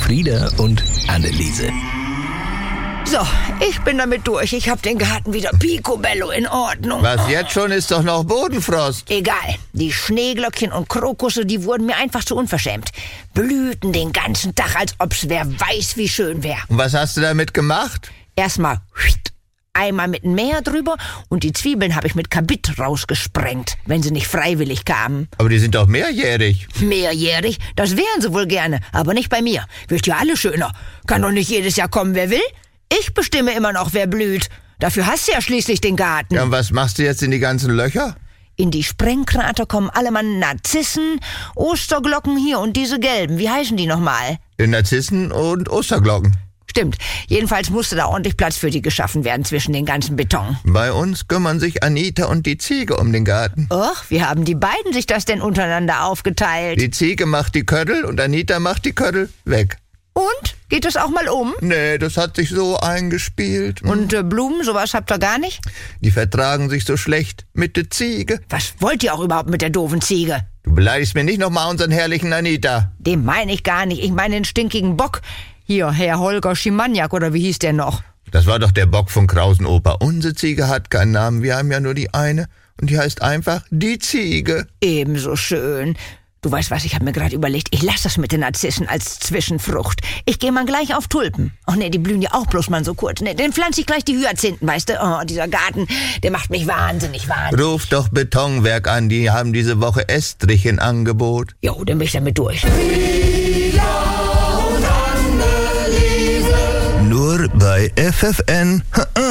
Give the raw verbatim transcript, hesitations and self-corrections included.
Frieda und Anneliese. So, ich bin damit durch. Ich hab den Garten wieder picobello in Ordnung. Was jetzt schon, ist doch noch Bodenfrost. Egal, die Schneeglöckchen und Krokusse, die wurden mir einfach zu unverschämt. Blühten den ganzen Tag, als ob's wer weiß, wie schön wär. Und was hast du damit gemacht? Erstmal einmal mit dem Mäher drüber und die Zwiebeln habe ich mit Kabit rausgesprengt, wenn sie nicht freiwillig kamen. Aber die sind doch mehrjährig. Mehrjährig? Das wären sie wohl gerne, aber nicht bei mir. Wird ja alles schöner. Kann doch nicht jedes Jahr kommen, wer will. Ich bestimme immer noch, wer blüht. Dafür hast du ja schließlich den Garten. Ja, und was machst du jetzt in die ganzen Löcher? In die Sprengkrater kommen alle Mann Narzissen, Osterglocken hier und diese gelben. Wie heißen die nochmal? Narzissen und Osterglocken. Stimmt. Jedenfalls musste da ordentlich Platz für die geschaffen werden zwischen den ganzen Beton. Bei uns kümmern sich Anita und die Ziege um den Garten. Och, wie haben die beiden sich das denn untereinander aufgeteilt? Die Ziege macht die Köttel und Anita macht die Köttel weg. Und? Geht das auch mal um? Nee, das hat sich so eingespielt. Und äh, Blumen, sowas habt ihr gar nicht? Die vertragen sich so schlecht mit der Ziege. Was wollt ihr auch überhaupt mit der doofen Ziege? Du beleidigst mir nicht nochmal unseren herrlichen Anita. Den meine ich gar nicht. Ich meine den stinkigen Bock. Hier, Herr Holger Schimaniak, oder wie hieß der noch? Das war doch der Bock von Krausen-Opa. Unsere Ziege hat keinen Namen, wir haben ja nur die eine. Und die heißt einfach die Ziege. Ebenso schön. Du weißt was, ich habe mir gerade überlegt, ich lasse das mit den Narzissen als Zwischenfrucht. Ich gehe mal gleich auf Tulpen. Ach nee, die blühen ja auch bloß mal so kurz. Nee, dann pflanze ich gleich die Hyazinthen, weißt du? Oh, dieser Garten, der macht mich wahnsinnig, wahnsinnig. Ruf doch Betonwerk an, die haben diese Woche Estrich in Angebot. Jo, dann bin ich damit durch. Nur bei F F N